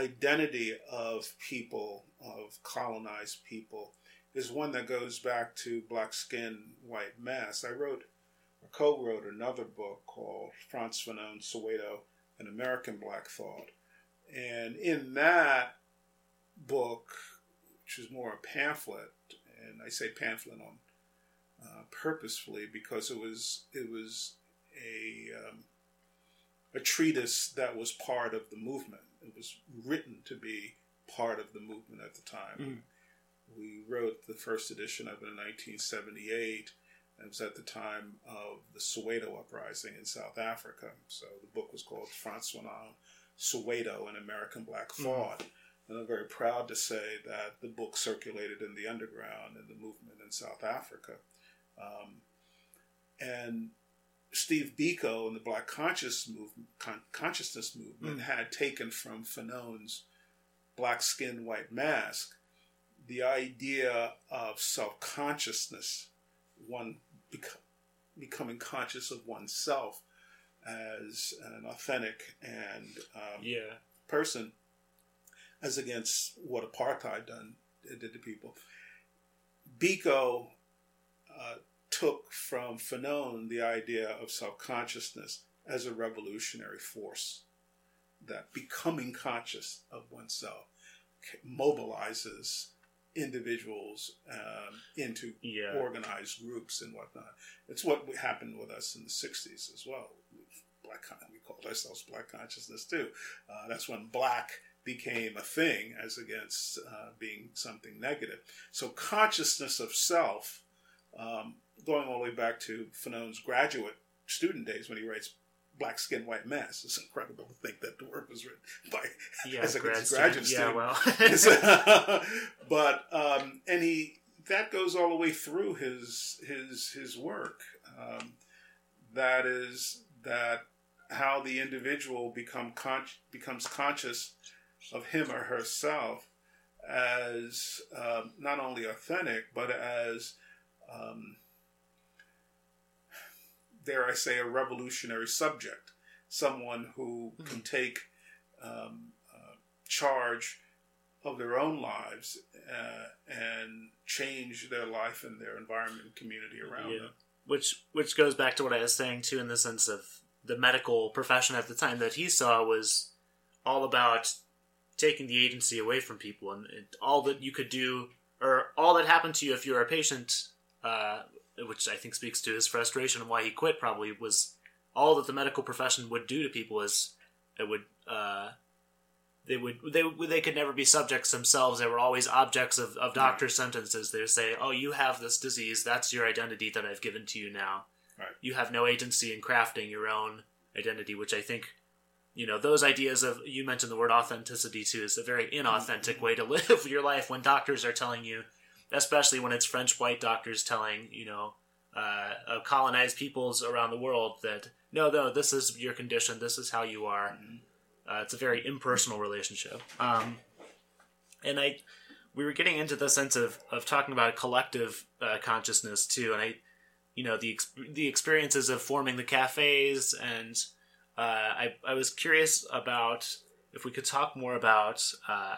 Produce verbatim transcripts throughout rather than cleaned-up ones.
identity of people, of colonized people, is one that goes back to black skin, white mass. I wrote, or co-wrote another book called Frantz Fanon, Soweto, An American Black Thought. And in that book, which is more a pamphlet, and I say pamphlet on uh, purposefully because it was it was a um, a treatise that was part of the movement. It was written to be part of the movement at the time. Mm. We wrote the first edition of it in nineteen seventy-eight. It was at the time of the Soweto uprising in South Africa. So the book was called Frantz Fanon, Soweto, An American Black Thought. Mm. And I'm very proud to say that the book circulated in the underground and the movement in South Africa. Um, and Steve Biko and the Black Conscious movement, con- Consciousness movement mm. had taken from Fanon's Black Skin, White Mask the idea of self-consciousness, one bec- becoming conscious of oneself as an authentic and um, yeah. person, as against what apartheid done did to people. Biko uh, took from Fanon the idea of self-consciousness as a revolutionary force, that becoming conscious of oneself mobilizes individuals um, into yeah. organized groups and whatnot. It's what happened with us in the sixties as well. Black, we called ourselves Black Consciousness too. Uh, that's when black became a thing as against uh, being something negative. So consciousness of self, um, going all the way back to Fanon's graduate student days when he writes Black Skin, White Mass. It's incredible to think that the work was written by yeah, as a grad graduate student. student. Yeah, well. but um, and he that goes all the way through his his his work. Um, that is that how the individual become con- becomes conscious of him or herself as um, not only authentic but as um, dare I say, a revolutionary subject, someone who mm-hmm. can take um, uh, charge of their own lives uh, and change their life and their environment and community around yeah. them. Which which goes back to what I was saying, too, in the sense of the medical profession at the time that he saw was all about taking the agency away from people. And it, all that you could do, or all that happened to you if you were a patient, uh, which I think speaks to his frustration and why he quit probably, was all that the medical profession would do to people is it would uh, they would they they could never be subjects themselves. They were always objects of, of doctors' right. sentences. They would say, "Oh, you have this disease. That's your identity that I've given to you now. Right. You have no agency in crafting your own identity." Which I think, you know, those ideas of, you mentioned the word authenticity too, is a very inauthentic way to live your life when doctors are telling you, especially when it's French white doctors telling, you know, uh, of colonized peoples around the world that, no, no, this is your condition, this is how you are. Mm-hmm. Uh, it's a very impersonal relationship. Um, and I, we were getting into the sense of, of talking about a collective uh, consciousness too, and I, you know, the the experiences of forming the cafes, and uh, I, I was curious about if we could talk more about uh,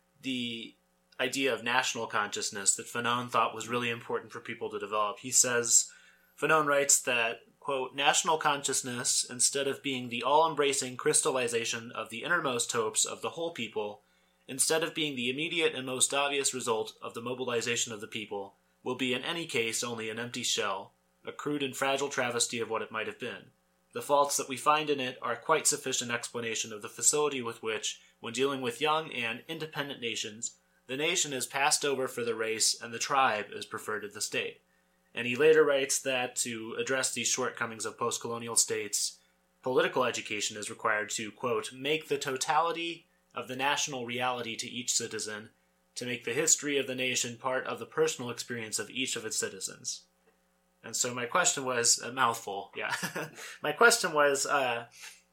the idea of national consciousness that Fanon thought was really important for people to develop. He says, Fanon writes that, quote, "National consciousness, instead of being the all-embracing crystallization of the innermost hopes of the whole people, instead of being the immediate and most obvious result of the mobilization of the people, will be in any case only an empty shell, a crude and fragile travesty of what it might have been. The faults that we find in it are quite sufficient explanation of the facility with which, when dealing with young and independent nations, the nation is passed over for the race and the tribe is preferred to the state." And he later writes that to address these shortcomings of post-colonial states, political education is required to, quote, "make the totality of the national reality to each citizen, to make the history of the nation part of the personal experience of each of its citizens." And so my question was, a mouthful, yeah. My question was, uh,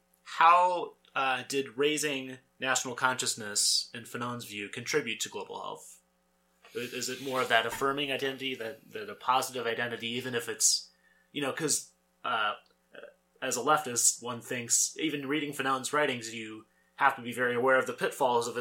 how uh, did raising national consciousness, in Fanon's view, contribute to global health? Is it more of that affirming identity, that, that a positive identity, even if it's, you know, because uh, as a leftist, one thinks, even reading Fanon's writings, you have to be very aware of the pitfalls of